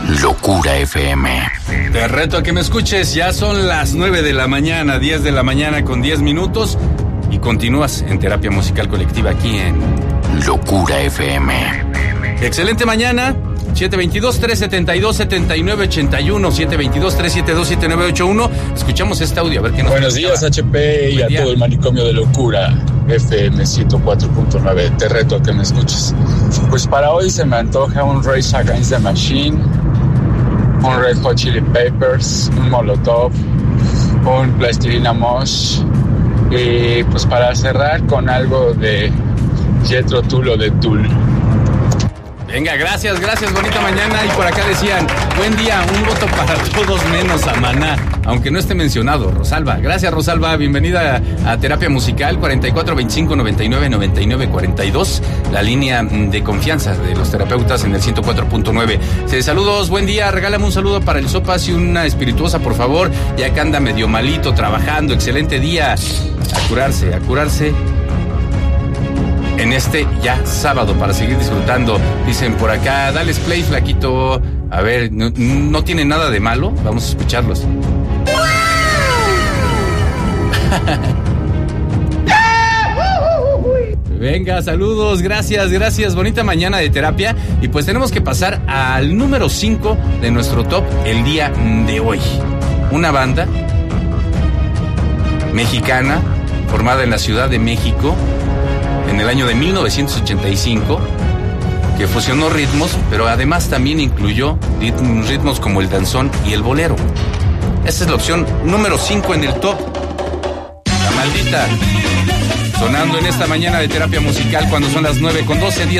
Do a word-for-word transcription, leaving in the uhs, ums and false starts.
Locura F M. Te reto a que me escuches, ya son las nueve de la mañana, diez de la mañana con diez minutos y continúas en Terapia Musical Colectiva aquí en Locura F M. Excelente mañana, siete dos dos, tres siete dos, siete nueve ocho uno, siete dos dos, tres siete dos, siete nueve ocho uno. Escuchamos este audio, a ver qué nos Buenos escuchaba. días, H P, y Buen a día. todo el manicomio de Locura F M ciento cuatro punto nueve. Te reto a que me escuches. Pues para hoy se me antoja un Rage Against the Machine, un Red Hot Chili Peppers, un Molotov, un Plastilina Mosh, y pues para cerrar con algo de Jethro Tull o de Tool. Venga, gracias, gracias, bonita mañana. Y por acá decían, buen día, un voto para todos menos a Maná, aunque no esté mencionado. Rosalba, gracias Rosalba, bienvenida a, a Terapia Musical, cuarenta y cuatro veinticinco noventa y nueve noventa y nueve cuarenta y dos, la línea de confianza de los terapeutas en el ciento cuatro punto nueve. Sí, saludos, buen día, regálame un saludo para el Sopas y una espirituosa, por favor, ya que anda medio malito trabajando. Excelente día, a curarse, a curarse en este ya sábado para seguir disfrutando. Dicen por acá, dale play, flaquito. A ver, no, no tiene nada de malo, vamos a escucharlos. Venga, saludos, gracias, gracias, bonita mañana de terapia. Y pues tenemos que pasar al número cinco de nuestro top el día de hoy. Una banda mexicana formada en la Ciudad de México en el año de mil novecientos ochenta y cinco, que fusionó ritmos, pero además también incluyó ritmos como el danzón y el bolero. Esta es la opción número cinco en el top. La Maldita, sonando en esta mañana de Terapia Musical cuando son las nueve con doce, diez